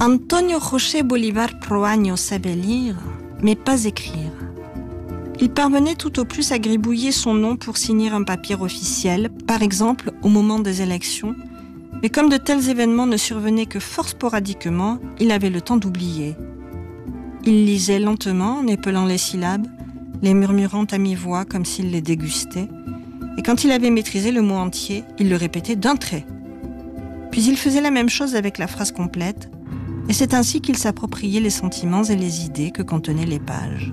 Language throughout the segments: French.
Antonio José Bolívar Proaño savait lire, mais pas écrire. Il parvenait tout au plus à gribouiller son nom pour signer un papier officiel, par exemple au moment des élections, mais comme de tels événements ne survenaient que fort sporadiquement, il avait le temps d'oublier. Il lisait lentement en épelant les syllabes, les murmurant à mi-voix comme s'il les dégustait, et quand il avait maîtrisé le mot entier, il le répétait d'un trait. Puis il faisait la même chose avec la phrase complète, et c'est ainsi qu'il s'appropriait les sentiments et les idées que contenaient les pages.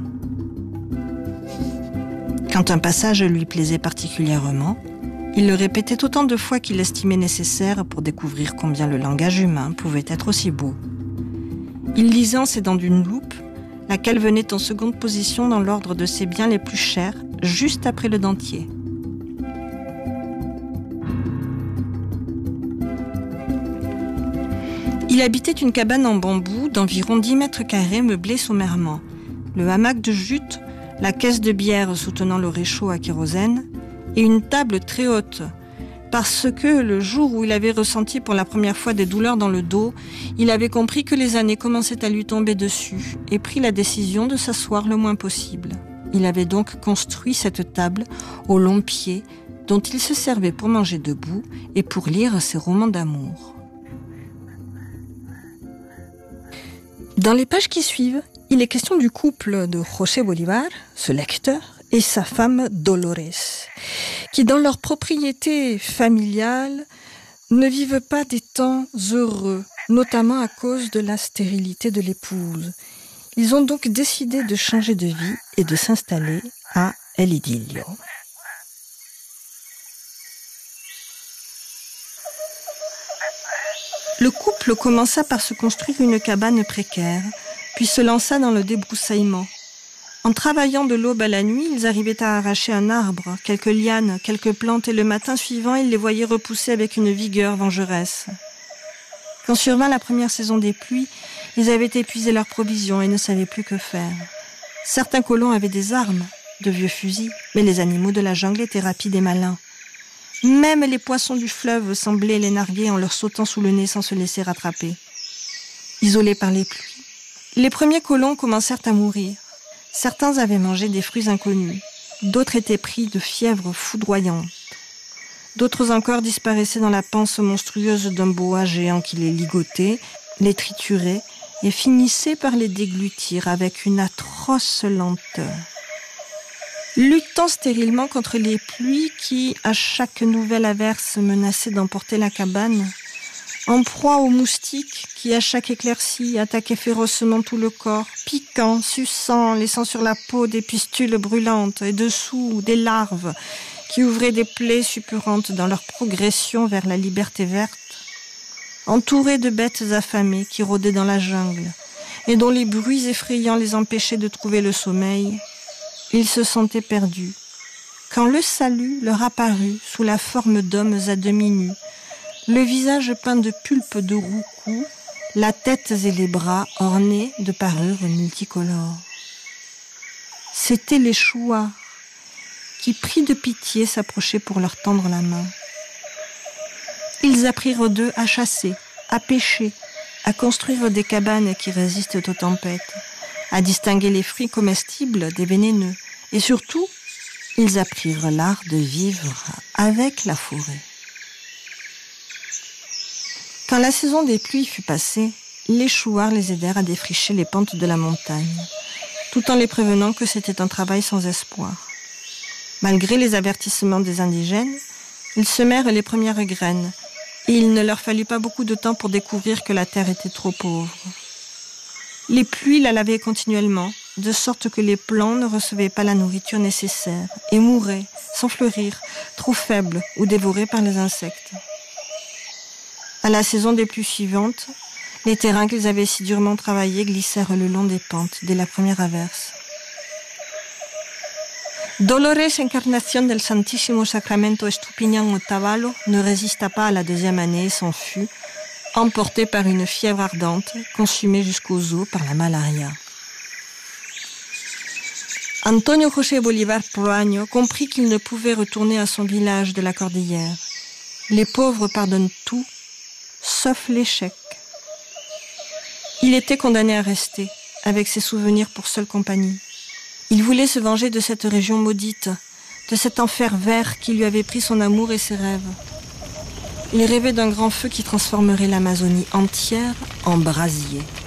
Quand un passage lui plaisait particulièrement, il le répétait autant de fois qu'il estimait nécessaire pour découvrir combien le langage humain pouvait être aussi beau. Il lisait en s'aidant d'une loupe, laquelle venait en seconde position dans l'ordre de ses biens les plus chers, juste après le dentier. Il habitait une cabane en bambou d'environ 10 mètres carrés meublée sommairement. Le hamac de jute, la caisse de bière soutenant le réchaud à kérosène et une table très haute, parce que le jour où il avait ressenti pour la première fois des douleurs dans le dos, il avait compris que les années commençaient à lui tomber dessus et pris la décision de s'asseoir le moins possible. Il avait donc construit cette table au long pied dont il se servait pour manger debout et pour lire ses romans d'amour. Dans les pages qui suivent, il est question du couple de José Bolívar, ce lecteur, et sa femme Dolores, qui dans leur propriété familiale ne vivent pas des temps heureux, notamment à cause de la stérilité de l'épouse. Ils ont donc décidé de changer de vie et de s'installer à El Idilio. Le couple commença par se construire une cabane précaire, puis se lança dans le débroussaillement. En travaillant de l'aube à la nuit, ils arrivaient à arracher un arbre, quelques lianes, quelques plantes, et le matin suivant, ils les voyaient repousser avec une vigueur vengeresse. Quand survint la première saison des pluies, ils avaient épuisé leurs provisions et ne savaient plus que faire. Certains colons avaient des armes, de vieux fusils, mais les animaux de la jungle étaient rapides et malins. Même les poissons du fleuve semblaient les narguer en leur sautant sous le nez sans se laisser rattraper. Isolés par les pluies, les premiers colons commencèrent à mourir. Certains avaient mangé des fruits inconnus, d'autres étaient pris de fièvre foudroyante. D'autres encore disparaissaient dans la panse monstrueuse d'un boa géant qui les ligotait, les triturait et finissait par les déglutir avec une atroce lenteur. Luttant stérilement contre les pluies qui, à chaque nouvelle averse, menaçaient d'emporter la cabane, en proie aux moustiques qui, à chaque éclaircie, attaquaient férocement tout le corps, piquant, suçant, laissant sur la peau des pustules brûlantes et dessous des larves qui ouvraient des plaies suppurantes dans leur progression vers la liberté verte, entourés de bêtes affamées qui rôdaient dans la jungle et dont les bruits effrayants les empêchaient de trouver le sommeil, ils se sentaient perdus. Quand le salut leur apparut sous la forme d'hommes à demi nus, le visage peint de pulpes de roucous, la tête et les bras ornés de parures multicolores. C'étaient les chouars qui, pris de pitié, s'approchaient pour leur tendre la main. Ils apprirent d'eux à chasser, à pêcher, à construire des cabanes qui résistent aux tempêtes, à distinguer les fruits comestibles des vénéneux, et surtout, ils apprirent l'art de vivre avec la forêt. Quand la saison des pluies fut passée, les chouards les aidèrent à défricher les pentes de la montagne, tout en les prévenant que c'était un travail sans espoir. Malgré les avertissements des indigènes, ils semèrent les premières graines, et il ne leur fallut pas beaucoup de temps pour découvrir que la terre était trop pauvre. Les pluies la lavaient continuellement, de sorte que les plants ne recevaient pas la nourriture nécessaire et mouraient, sans fleurir, trop faibles ou dévorés par les insectes. À la saison des pluies suivantes, les terrains qu'ils avaient si durement travaillés glissèrent le long des pentes dès la première averse. Dolores Encarnación del Santísimo Sacramento Estupiñán Otavalo ne résista pas à la deuxième année et s'enfuit, emportée par une fièvre ardente, consumée jusqu'aux os par la malaria. Antonio José Bolívar Proaño comprit qu'il ne pouvait retourner à son village de la Cordillère. Les pauvres pardonnent tout, sauf l'échec. Il était condamné à rester, avec ses souvenirs pour seule compagnie. Il voulait se venger de cette région maudite, de cet enfer vert qui lui avait pris son amour et ses rêves. Il rêvait d'un grand feu qui transformerait l'Amazonie entière en brasier.